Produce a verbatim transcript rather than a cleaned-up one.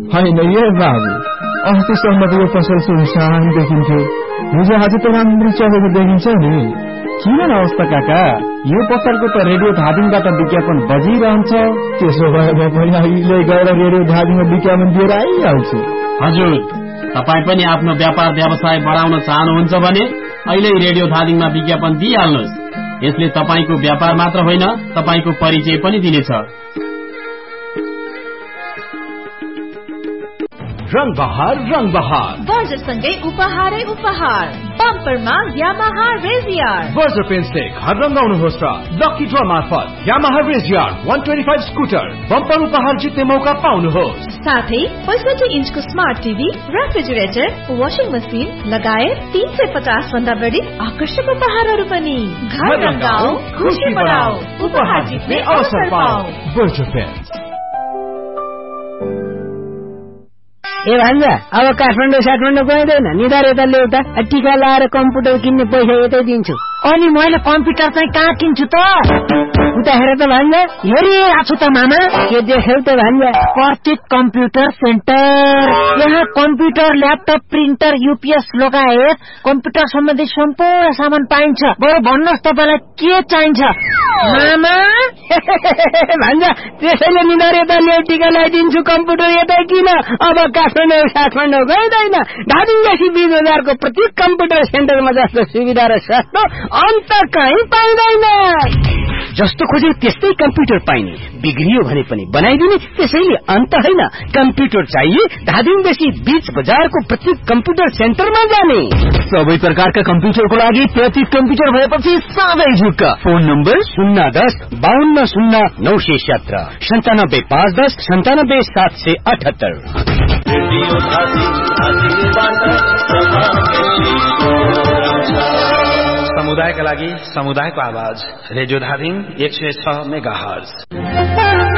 होइन यो बाबु, अस्तिसम्म त यो पसल सुनसान देखिन्थ्यो, हिजो आज त राम्रो चलेको देखिन्छ नि। किन न अवस्था काका, यो पसलको त रेडियो धादिङबाट विज्ञापन बजिरहन्छ। त्यसो भए म पनि अहिले गएर रेडियो धादिङमा विज्ञापन दिएर आइहाल्छु। हजुर, तपाईँ पनि आफ्नो व्यापार व्यवसाय बढाउन चाहनुहुन्छ भने अहिले रेडियो धादिङमा विज्ञापन दिइहाल्नुहोस्। यसले तपाईँको व्यापार मात्र होइन, तपाईँको परिचय पनि दिनेछ। रंग बहार रंग बहार बर्जरसँगै उपहारै उपहार। बम्परमा यामाहा रेजियर। बर्जर पेन्सले घर रंगाउनुहोस् र लकी ड्र मार्फत यामाहा रेजियर एक सौ पच्चीस स्कुटर बम्पर उपहार जित्ने मौका पाउनुहोस्। साथै पैंसठी इन्चको smart TV, refrigerator, washing machine लगायत तीन सय पचास भन्दा बढी आकर्षक उपहारहरू पनि। घर रंगाऊ, खुशी बढाऊ, उपहार जित्ने अवसर पाऊ। Berger pens. ए भान्जा, अब काठमाडौँ साठमाडौँ गइँदैन, निधार यता ल्याउता। टिका लाएर कम्प्युटर किन्ने पैसा यतै दिन्छु। अनि मैले कम्प्युटर चाहिँ कहाँ किन्छु त? उता हेर त भान्जा, हेरिरहेको छु त मामा। के देख्यौ त भान्जा? प्रतीक कम्प्युटर सेन्टर। यहाँ कम्प्युटर, ल्यापटप, प्रिन्टर, युपिएस लगायत कम्प्युटर सम्बन्धी सम्पूर्ण सामान पाइन्छ। बरु भन्नुहोस् तपाईँलाई के चाहिन्छ मामा? भान्जा, त्यसैले निधार यता ल्याउ, टिका लगाइदिन्छु, कम्प्युटर यतै किन। अब काठमाडौँ साठमाडौँ गइँदैन, धादिङदेखि बीस हजारको प्रत्येक कम्प्युटर सेन्टरमा जस्तो सुविधा र सस्तो अन्त कहीँ पाइँदैन। जस्तो खोजे त्यस्तै कम्प्युटर पाइने, बिग्रियो भने पनि बनाइदिने, त्यसैले अन्त होइन। कम्प्युटर चाहिए धादिङदेखि बीच बजारको प्रत्येक कम्प्युटर सेन्टरमा जाने। सबै प्रकारका कम्प्युटरको लागि प्रतीक कम्प्युटर भएपछि सबै झुक्क। फोन नम्बर शून्य दस बाहन्न शून्य नौ सय सत्र सन्तानब्बे पाँच दस सन्तानब्बे सात सय अठहत्तर। समुदायका लागि समुदायको आवाज रेडियो धादिङ एक सय छ मेगा हर्ज।